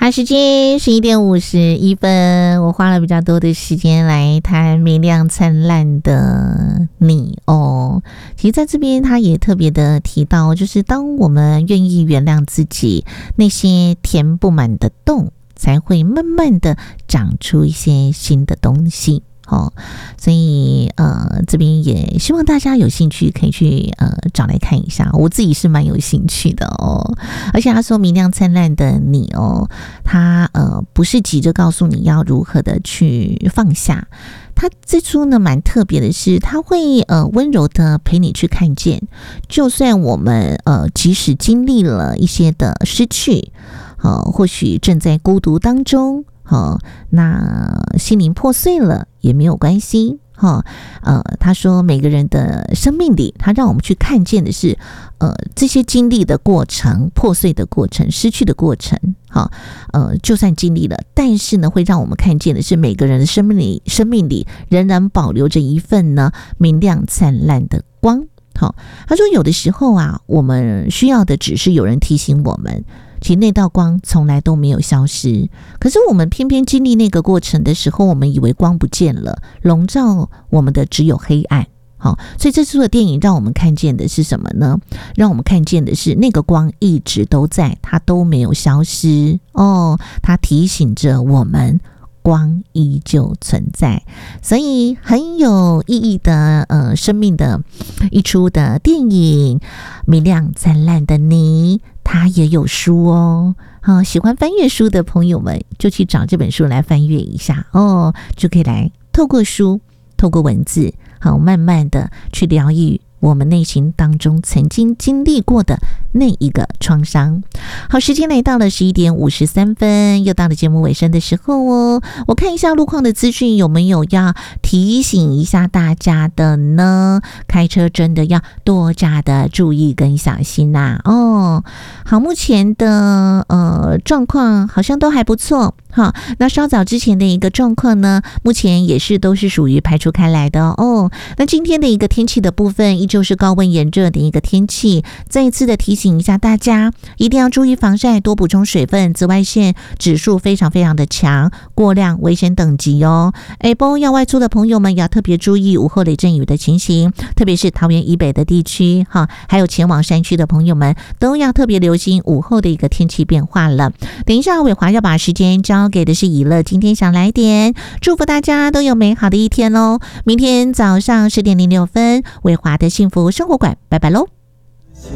好，时间11:51，我花了比较多的时间来谈明亮灿烂的你哦。其实在这边他也特别的提到，就是当我们愿意原谅自己，那些填不满的洞才会慢慢的长出一些新的东西。所以这边也希望大家有兴趣可以去找来看一下，我自己是蛮有兴趣的哦。而且他说明亮灿烂的你哦，他不是急着告诉你要如何的去放下，他这出呢蛮特别的是，他会温柔的陪你去看见，就算我们即使经历了一些的失去，或许正在孤独当中。那心灵破碎了也没有关系。他说每个人的生命里，他让我们去看见的是这些经历的过程、破碎的过程、失去的过程。就算经历了，但是呢，会让我们看见的是每个人的生命里仍然保留着一份呢明亮灿烂的光。他说有的时候啊，我们需要的只是有人提醒我们，其实那道光从来都没有消失，可是我们偏偏经历那个过程的时候，我们以为光不见了，笼罩我们的只有黑暗。所以这出的电影让我们看见的是什么呢？让我们看见的是那个光一直都在，它都没有消失哦，它提醒着我们光依旧存在，所以很有意义的生命的一出的电影明亮灿烂的你，它也有书哦。喜欢翻阅书的朋友们就去找这本书来翻阅一下哦，就可以来透过书透过文字慢慢的去疗愈我们内心当中曾经经历过的那一个创伤。好，时间来到了11:53，又到了节目尾声的时候哦。我看一下路况的资讯，有没有要提醒一下大家的呢？开车真的要多加的注意跟小心啦。好，目前的状况好像都还不错。好，那稍早之前的一个状况呢，目前也是都是属于排除开来的哦。那今天的一个天气的部分，依旧是高温炎热的一个天气。再一次的提醒一下大家，一定要注意防晒，多补充水分，紫外线指数非常非常的强，过量危险等级哦。要外出的朋友们也要特别注意午后雷阵雨的情形，特别是桃园以北的地区还有前往山区的朋友们都要特别留心午后的一个天气变化了。等一下伟华要把时间交给的是以乐今天想来点，祝福大家都有美好的一天哦。明天早上10:06，伟华的幸福生活馆，拜拜喽。